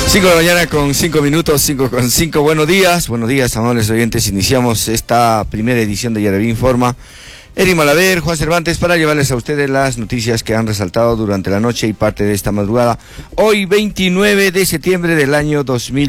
5 de la mañana con 5 minutos, 5:05. Buenos días, amables oyentes. Iniciamos esta primera edición de Yaraví Informa. Eri Malaver, Juan Cervantes, para llevarles a ustedes las noticias que han resaltado durante la noche y parte de esta madrugada. Hoy, 29 de septiembre del año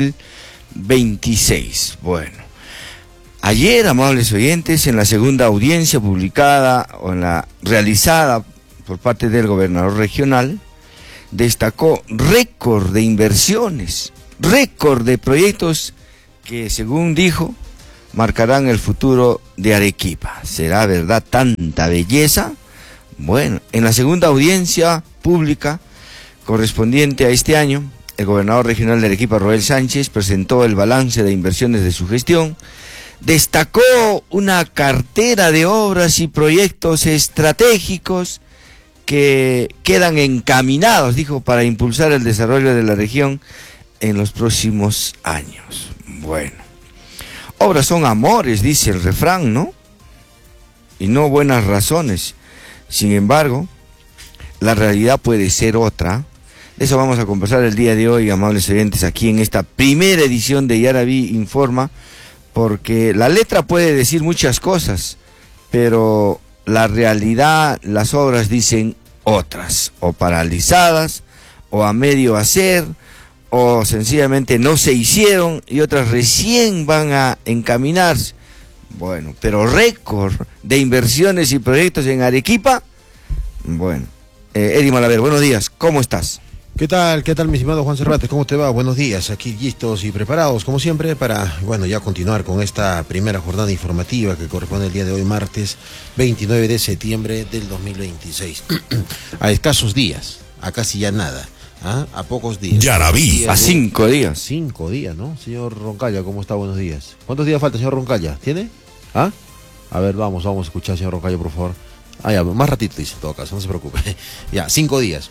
2026. Bueno, ayer, amables oyentes, en la segunda audiencia publicada o en la realizada por parte del gobernador regional, destacó récord de inversiones, récord de proyectos que, según dijo, marcarán el futuro de Arequipa. ¿Será verdad tanta belleza? Bueno, en la segunda audiencia pública correspondiente a este año, el gobernador regional de Arequipa, Roel Sánchez, presentó el balance de inversiones de su gestión, destacó una cartera de obras y proyectos estratégicos que quedan encaminados, dijo, para impulsar el desarrollo de la región en los próximos años. Bueno, obras son amores, dice el refrán, ¿no? Y no buenas razones. Sin embargo, la realidad puede ser otra. De eso vamos a conversar el día de hoy, amables oyentes, aquí en esta primera edición de Yaraví Informa, porque la letra puede decir muchas cosas, pero la realidad, las obras dicen otras, o paralizadas, o a medio hacer, o sencillamente no se hicieron, y otras recién van a encaminarse. Bueno, pero récord de inversiones y proyectos en Arequipa. Bueno, Eri Malaver, buenos días, ¿cómo estás? ¿Qué tal, mi estimado Juan Cervantes? ¿Cómo te va? Buenos días, aquí listos y preparados, como siempre, para, bueno, ya continuar con esta primera jornada informativa que corresponde el día de hoy, martes 29 de septiembre del 2026. A escasos días, a casi ya nada, a pocos días. Yaraví, a 5 días. 5 días, ¿no? Señor Roncalla, ¿cómo está? Buenos días. ¿Cuántos días falta, señor Roncalla? ¿Tiene? A ver, vamos a escuchar, señor Roncalla, por favor. Ya, más ratito dice, en todo caso, no se preocupe. Ya, 5 días.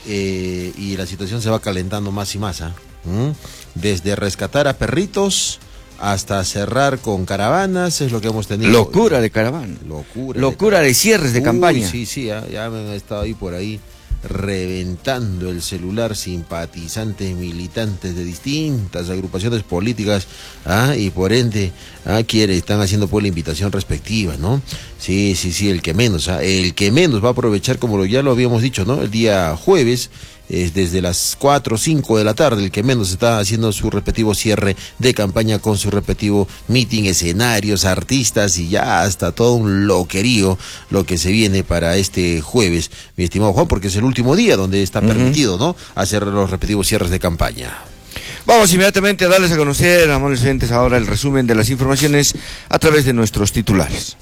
Y la situación se va calentando más y más, desde rescatar a perritos hasta cerrar con caravanas, es lo que hemos tenido. Locura de caravana. Locura de cierres de campaña. Sí, ya me han estado ahí por ahí reventando el celular simpatizantes, militantes de distintas agrupaciones políticas, y por ende están haciendo pues la invitación respectiva, ¿no? Sí, el que menos va a aprovechar, como ya lo habíamos dicho, ¿no? El día jueves, desde las 4 o 5 de la tarde, el que menos está haciendo su respectivo cierre de campaña con su respectivo meeting, escenarios, artistas y ya hasta todo un loquerío lo que se viene para este jueves, mi estimado Juan, porque es el último día donde está permitido, ¿no?, hacer los respectivos cierres de campaña. Vamos inmediatamente a darles a conocer, amables oyentes, ahora el resumen de las informaciones a través de nuestros titulares.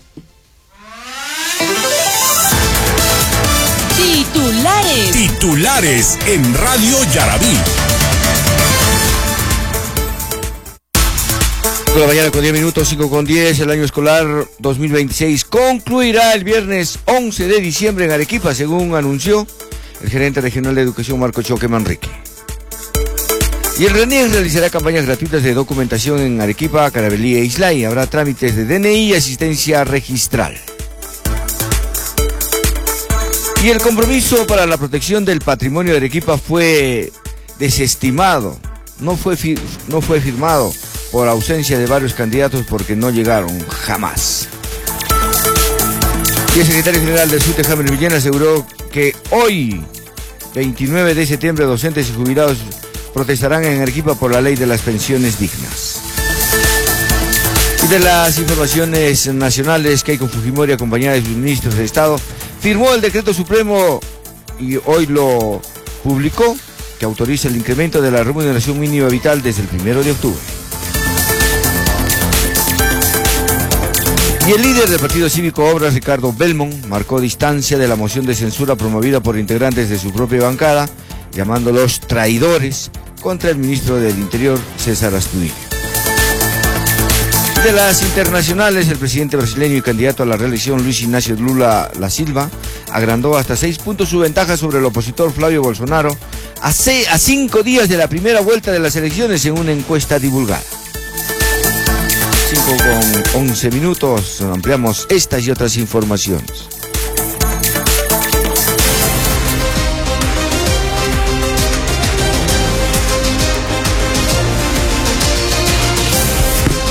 Titulares en Radio Yaraví. De la mañana con 10 minutos, 5:10, el año escolar 2026 concluirá el viernes 11 de diciembre en Arequipa, según anunció el gerente regional de educación, Marco Choque Manrique. Y el RENIEC realizará campañas gratuitas de documentación en Arequipa, Carabalí e Islay. Habrá trámites de DNI y asistencia registral. Y el compromiso para la protección del patrimonio de Arequipa fue desestimado, no fue firmado por ausencia de varios candidatos porque no llegaron jamás. Y el secretario general del SUTE, Jaime Villena, aseguró que hoy, 29 de septiembre, docentes y jubilados protestarán en Arequipa por la ley de las pensiones dignas. Y de las informaciones nacionales, Keiko Fujimori, acompañada de sus ministros de Estado, firmó el decreto supremo y hoy lo publicó, que autoriza el incremento de la remuneración mínima vital desde el 1 de octubre. Y el líder del Partido Cívico Obras, Ricardo Belmont, marcó distancia de la moción de censura promovida por integrantes de su propia bancada, llamándolos traidores contra el ministro del Interior, César Astudillo. De las internacionales, el presidente brasileño y candidato a la reelección, Luis Ignacio Lula da Silva, agrandó hasta 6 puntos su ventaja sobre el opositor Flavio Bolsonaro a 5 días de la primera vuelta de las elecciones en una encuesta divulgada. 5:11, ampliamos estas y otras informaciones.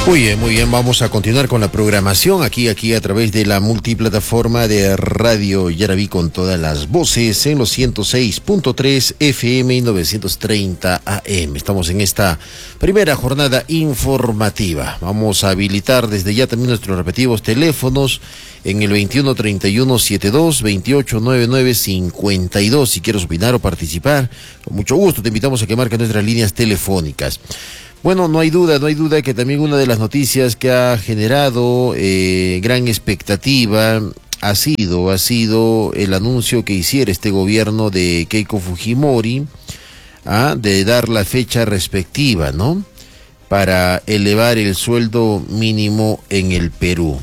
Muy bien, vamos a continuar con la programación aquí a través de la multiplataforma de Radio Yarabí con todas las voces en los 106.3 FM y 930 AM. Estamos en esta primera jornada informativa. Vamos a habilitar desde ya también nuestros respectivos teléfonos en el 213172 289952. Si quieres opinar o participar, con mucho gusto te invitamos a que marques nuestras líneas telefónicas. Bueno, no hay duda que también una de las noticias que ha generado gran expectativa ha sido el anuncio que hiciera este gobierno de Keiko Fujimori, de dar la fecha respectiva, ¿no?, para elevar el sueldo mínimo en el Perú.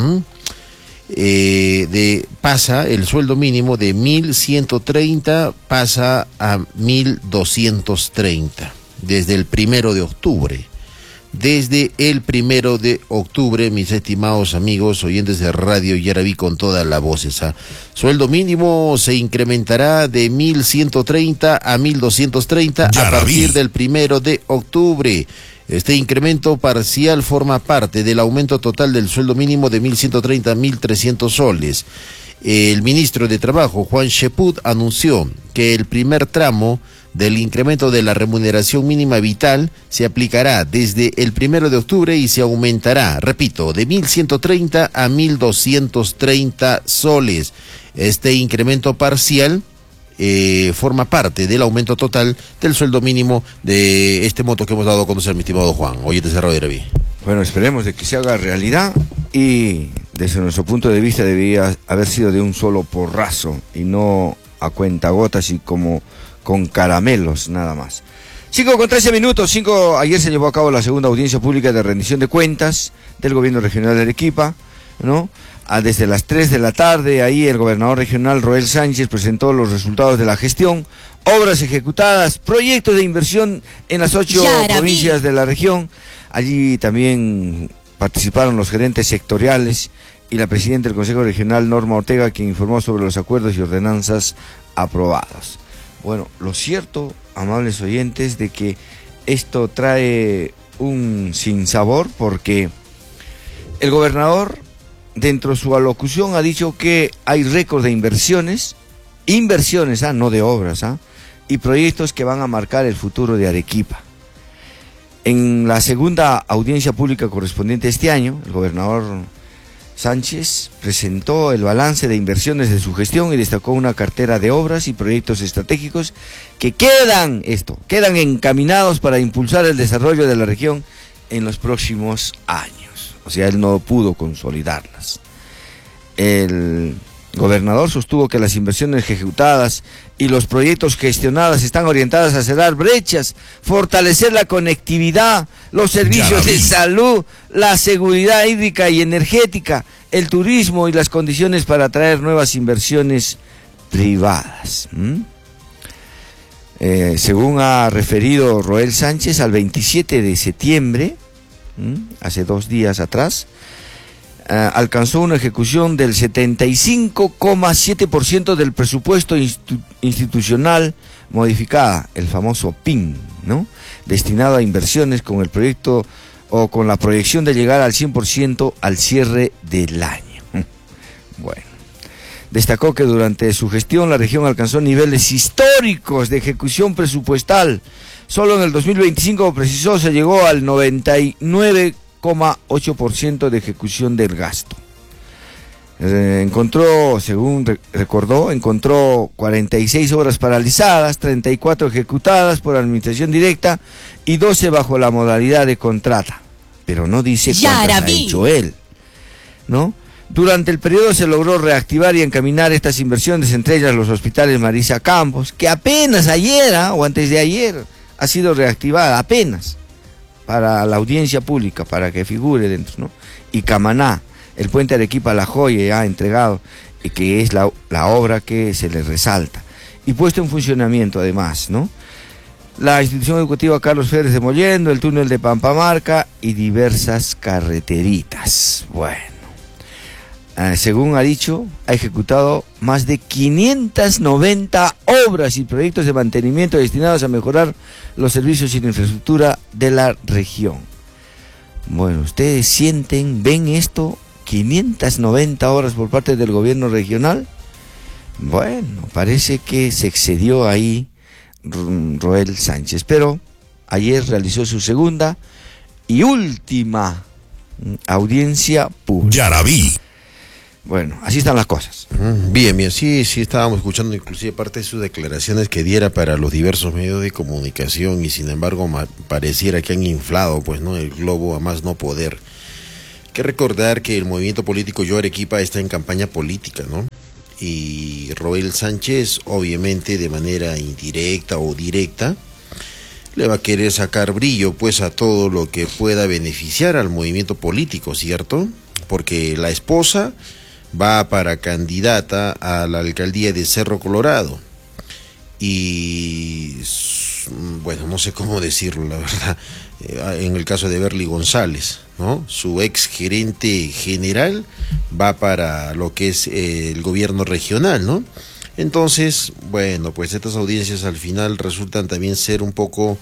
Pasa el sueldo mínimo de 1.130, pasa a 1.230. Desde el 1 de octubre. Desde el 1 de octubre, mis estimados amigos oyentes de Radio Yarabí con toda la voz esa. Sueldo mínimo se incrementará de 1.130 a 1.230 a partir del 1 de octubre. Este incremento parcial forma parte del aumento total del sueldo mínimo de 1.130 a 1.300 soles. El ministro de Trabajo, Juan Sheput, anunció que el primer tramo del incremento de la remuneración mínima vital se aplicará desde el 1 de octubre y se aumentará, repito, de 1.130 a 1.230 soles. Este incremento parcial forma parte del aumento total del sueldo mínimo de este monto que hemos dado a conocer, mi estimado Juan. Oye, te cerró de Yarabí. Bueno, esperemos de que se haga realidad y desde nuestro punto de vista debería haber sido de un solo porrazo y no a cuentagotas y como con caramelos nada más. 5:13. Ayer se llevó a cabo la segunda audiencia pública de rendición de cuentas del gobierno regional de Arequipa, ¿no? Desde las 3 de la tarde, ahí el gobernador regional Roel Sánchez presentó los resultados de la gestión, obras ejecutadas, proyectos de inversión en las 8 provincias de la región. Allí también participaron los gerentes sectoriales y la presidenta del Consejo Regional, Norma Ortega, quien informó sobre los acuerdos y ordenanzas aprobados. Bueno, lo cierto, amables oyentes, de que esto trae un sinsabor porque el gobernador, dentro de su alocución, ha dicho que hay récord de inversiones, no de obras, y proyectos que van a marcar el futuro de Arequipa. En la segunda audiencia pública correspondiente a este año, el gobernador Sánchez presentó el balance de inversiones de su gestión y destacó una cartera de obras y proyectos estratégicos que quedan encaminados para impulsar el desarrollo de la región en los próximos años. O sea, él no pudo consolidarlas. El gobernador sostuvo que las inversiones ejecutadas y los proyectos gestionados están orientadas a cerrar brechas, fortalecer la conectividad, los servicios de salud, la seguridad hídrica y energética, el turismo y las condiciones para atraer nuevas inversiones privadas. Según ha referido Roel Sánchez, al 27 de septiembre, hace 2 días atrás, alcanzó una ejecución del 75,7% del presupuesto institucional modificada, el famoso PIN, ¿no?, destinado a inversiones con el proyecto o con la proyección de llegar al 100% al cierre del año. Bueno, destacó que durante su gestión la región alcanzó niveles históricos de ejecución presupuestal. Solo en el 2025, precisó, se llegó al 99,8% de ejecución del gasto. Según recordó, encontró 46 obras paralizadas, 34 ejecutadas por administración directa y 12 bajo la modalidad de contrata. Pero no dice cuántas ha hecho él, ¿no? Durante el periodo se logró reactivar y encaminar estas inversiones, entre ellas los hospitales Marisa Campos, que apenas ayer o antes de ayer ha sido reactivada, apenas, para la audiencia pública, para que figure dentro, ¿no? Y Camaná, el puente Arequipa La Joya ya ha entregado, que es la obra que se le resalta, y puesto en funcionamiento además, ¿no? La institución educativa Carlos Férez de Mollendo, el túnel de Pampamarca y diversas carreteritas. Bueno, según ha dicho, ha ejecutado más de 590 obras y proyectos de mantenimiento destinados a mejorar los servicios y la infraestructura de la región. Bueno, ustedes sienten, ven esto, 590 horas por parte del gobierno regional. Bueno, parece que se excedió ahí Roel Sánchez, pero ayer realizó su segunda y última audiencia pública. Yarabí. Bueno, así están las cosas. Bien, sí, estábamos escuchando inclusive parte de sus declaraciones que diera para los diversos medios de comunicación y sin embargo pareciera que han inflado, pues, ¿no?, el globo a más no poder. Hay que recordar que el movimiento político Yo Arequipa está en campaña política, ¿no? Y Roel Sánchez, obviamente de manera indirecta o directa, le va a querer sacar brillo, pues, a todo lo que pueda beneficiar al movimiento político, ¿cierto? Porque la esposa va para candidata a la alcaldía de Cerro Colorado y, bueno, no sé cómo decirlo, la verdad, en el caso de Berly González, ¿no?, su ex gerente general va para lo que es el gobierno regional, ¿no? Entonces, bueno, pues estas audiencias al final resultan también ser un poco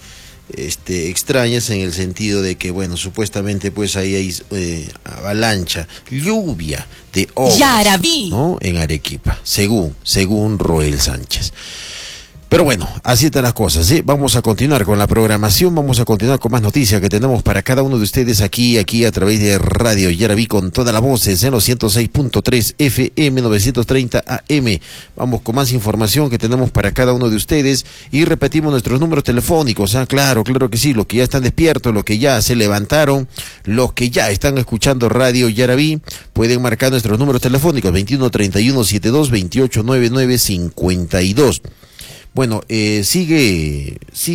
extrañas en el sentido de que, bueno, supuestamente pues ahí hay avalancha, lluvia de obras, ¿no?, en Arequipa, según Roel Sánchez. Pero bueno, así están las cosas, ¿sí? Vamos a continuar con la programación, vamos a continuar con más noticias que tenemos para cada uno de ustedes aquí a través de Radio Yarabí con todas las voces en los 106.3 FM 930 AM. Vamos con más información que tenemos para cada uno de ustedes y repetimos nuestros números telefónicos. Claro que sí, los que ya están despiertos, los que ya se levantaron, los que ya están escuchando Radio Yarabí, pueden marcar nuestros números telefónicos 21 31 72 28 99 52. Bueno, sigue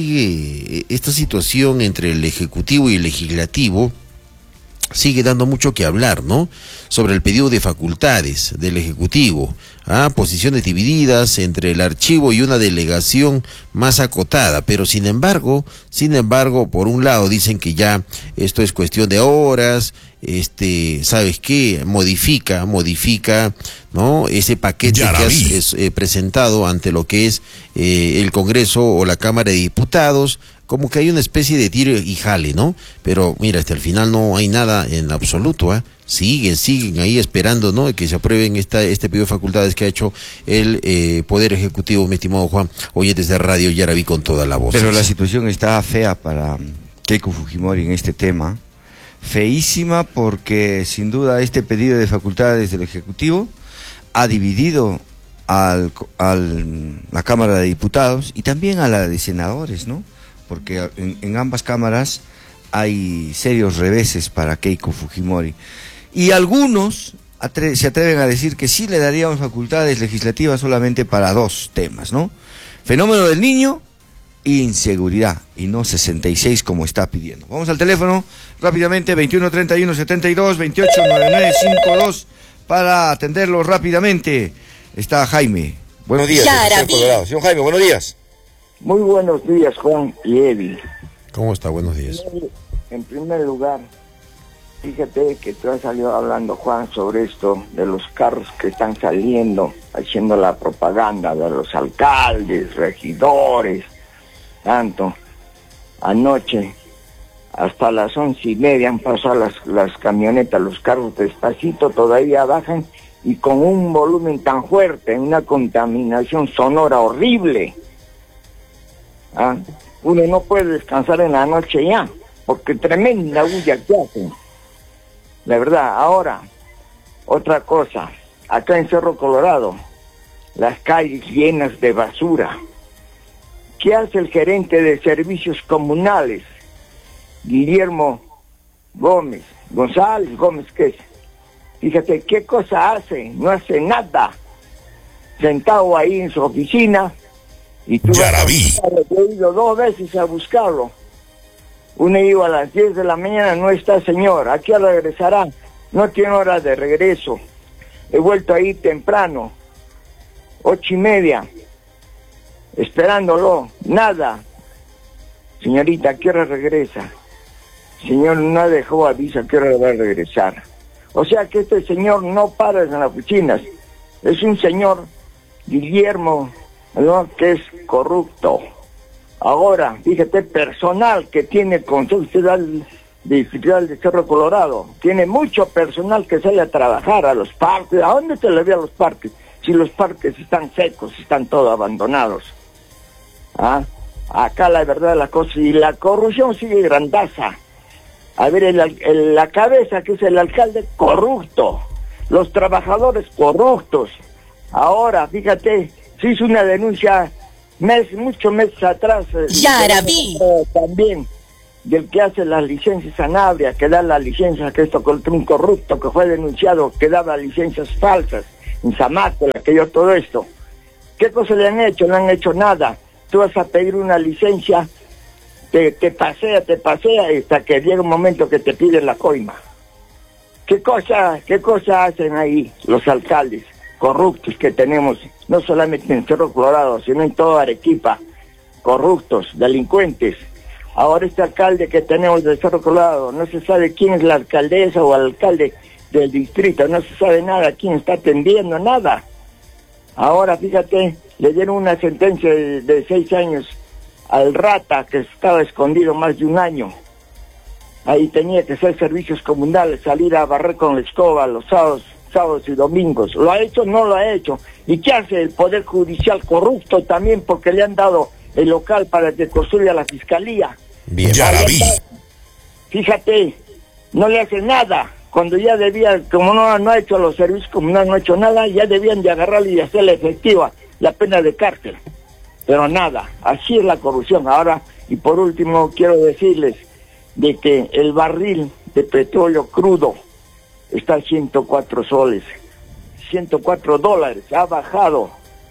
esta situación entre el Ejecutivo y el Legislativo, sigue dando mucho que hablar, ¿no?, sobre el pedido de facultades del Ejecutivo, posiciones divididas entre el archivo y una delegación más acotada, pero sin embargo, por un lado dicen que ya esto es cuestión de horas, ¿sabes qué? Modifica, ¿no?, ese paquete Yarabí que has presentado ante lo que es el Congreso o la Cámara de Diputados, como que hay una especie de tiro y jale, ¿no? Pero mira, hasta el final no hay nada en absoluto, siguen ahí esperando, ¿no?, que se aprueben este pedido de facultades que ha hecho el Poder Ejecutivo, mi estimado Juan, hoy desde Radio Yarabí con toda la voz. Pero la situación está fea para Keiko Fujimori en este tema, feísima, porque sin duda este pedido de facultades del Ejecutivo ha dividido a la Cámara de Diputados y también a la de Senadores, ¿no?, porque en ambas cámaras hay serios reveses para Keiko Fujimori. Y algunos se atreven a decir que sí le daríamos facultades legislativas solamente para dos temas, ¿no? Fenómeno del niño e inseguridad, y no 66 como está pidiendo. Vamos al teléfono rápidamente, 21 31 72 28 99 52, para atenderlo rápidamente. Está Jaime. Buenos días, Colorado. Señor Jaime, buenos días. Muy buenos días, Juan y Eddie. ¿Cómo está? Buenos días. En primer lugar, fíjate que tú has salido hablando, Juan, sobre esto de los carros que están saliendo, haciendo la propaganda de los alcaldes, regidores, tanto. Anoche, hasta las 11:30 han pasado las camionetas, los carros despacito, todavía bajan, y con un volumen tan fuerte, una contaminación sonora horrible. Uno no puede descansar en la noche ya, porque tremenda bulla que hacen. La verdad. Ahora, otra cosa, acá en Cerro Colorado, las calles llenas de basura. ¿Qué hace el gerente de servicios comunales, Guillermo González Gómez, qué es? Fíjate qué cosa hace, no hace nada, sentado ahí en su oficina. Y tú he ido 2 veces a buscarlo. Uno iba a las 10 de la mañana, no está, señor. ¿A qué hora regresará? No tiene hora de regreso. He vuelto ahí temprano, 8:30, esperándolo. Nada. Señorita, ¿a qué hora regresa? Señor, no dejó aviso a qué hora va a regresar. O sea que este señor no para en las oficinas. Es un señor, Guillermo, ¿no?, que es corrupto. Ahora, fíjate, personal que tiene con usted distrital de Cerro Colorado. Tiene mucho personal que sale a trabajar a los parques. ¿A dónde se le ve a los parques? Si los parques están secos, están todos abandonados. ¿Ah? Acá la verdad de la cosa, y la corrupción sigue grandaza. A ver, la cabeza, que es el alcalde, corrupto. Los trabajadores corruptos. Ahora, fíjate, se hizo una denuncia muchos meses atrás. Yarabí. También, del que hace las licencias Sanabria, que da las licencias, que esto contra un corrupto que fue denunciado, que daba licencias falsas, en Zamácola, que dio todo esto. ¿Qué cosa le han hecho? No han hecho nada. Tú vas a pedir una licencia, te pasea, hasta que llega un momento que te piden la coima. ¿Qué cosa hacen ahí los alcaldes corruptos que tenemos, no solamente en Cerro Colorado, sino en toda Arequipa? Corruptos, delincuentes. Ahora este alcalde que tenemos de Cerro Colorado, no se sabe quién es la alcaldesa o el alcalde del distrito, no se sabe nada, quién está atendiendo, nada. Ahora, fíjate, le dieron una sentencia de 6 años al rata que estaba escondido más de un año. Ahí tenía que hacer servicios comunales, salir a barrer con la escoba los sábados y domingos. ¿Lo ha hecho? No lo ha hecho. ¿Y qué hace el Poder Judicial corrupto también? Porque le han dado el local para que construya la fiscalía. Bien. Yarabí. Fíjate, no le hace nada. Cuando ya debía, como no ha hecho los servicios comunales, no ha hecho nada, ya debían de agarrarle y hacerle efectiva la pena de cárcel. Pero nada, así es la corrupción. Ahora, y por último, quiero decirles de que el barril de petróleo crudo está a 104 soles, $104, ha bajado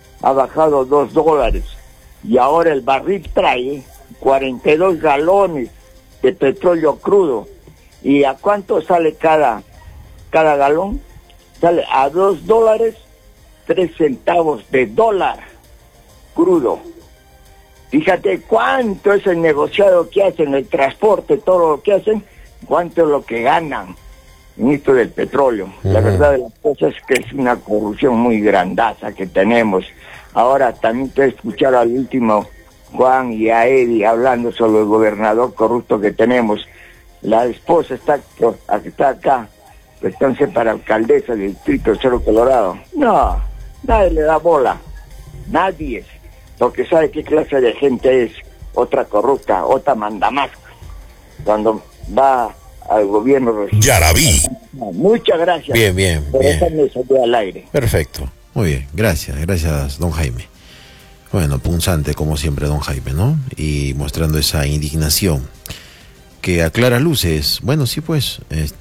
$2, y ahora el barril trae 42 galones de petróleo crudo. ¿Y a cuánto sale cada galón? Sale a $2, 3 centavos de dólar crudo. Fíjate cuánto es el negociado que hacen, el transporte, todo lo que hacen, cuánto es lo que ganan en esto del petróleo. La verdad de las cosas es que es una corrupción muy grandaza que tenemos. Ahora también te he escuchado al último Juan y a Eddie hablando sobre el gobernador corrupto que tenemos. La esposa está acá, entonces para alcaldesa del distrito de Cerro Colorado. No, nadie le da bola, nadie, porque sabe qué clase de gente es, otra corrupta, otra mandamás, cuando va al gobierno regional. Yarabí. Muchas gracias. Bien. Por dejarme salir al aire. Perfecto, muy bien, gracias don Jaime. Bueno, punzante como siempre don Jaime, ¿no? Y mostrando esa indignación que aclara luces. Bueno, sí, pues,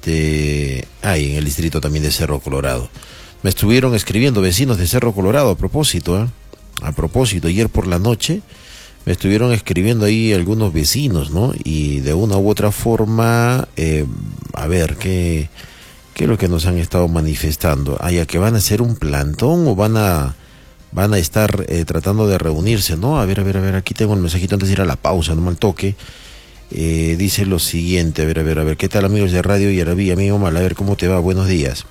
hay en el distrito también de Cerro Colorado. Me estuvieron escribiendo vecinos de Cerro Colorado a propósito, ayer por la noche, me estuvieron escribiendo ahí algunos vecinos, ¿no? Y de una u otra forma, a ver, ¿qué es lo que nos han estado manifestando? ¿A que van a hacer un plantón o van a estar tratando de reunirse, ¿no? A ver, aquí tengo el mensajito antes de ir a la pausa, no mal toque. Dice lo siguiente, a ver, ¿qué tal amigos de Radio Yarabí? Amigo Mal, a ver, ¿cómo te va? Buenos días.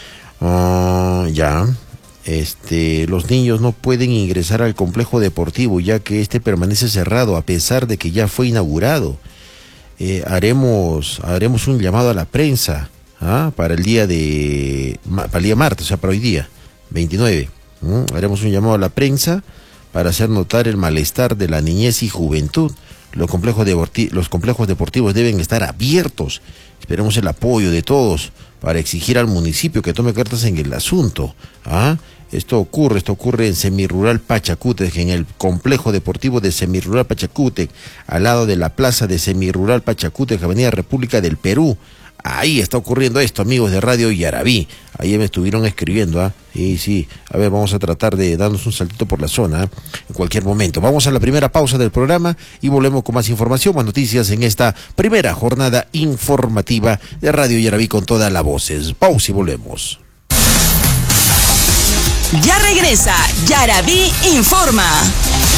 Los niños no pueden ingresar al complejo deportivo ya que permanece cerrado a pesar de que ya fue inaugurado. Haremos un llamado a la prensa para el día martes, o sea, para hoy día, 29. Haremos un llamado a la prensa para hacer notar el malestar de la niñez y juventud. Los complejos deportivos deben estar abiertos. Esperemos el apoyo de todos para exigir al municipio que tome cartas en el asunto. Esto ocurre en Semirural Pachacútec, en el complejo deportivo de Semirural Pachacútec, al lado de la plaza de Semirural Pachacútec, Avenida República del Perú. Ahí está ocurriendo esto, amigos de Radio Yarabí. Ahí me estuvieron escribiendo, Sí. A ver, vamos a tratar de darnos un saltito por la zona, en cualquier momento. Vamos a la primera pausa del programa y volvemos con más información, más noticias en esta primera jornada informativa de Radio Yarabí con todas las voces. Pausa y volvemos. Ya regresa Yarabí Informa.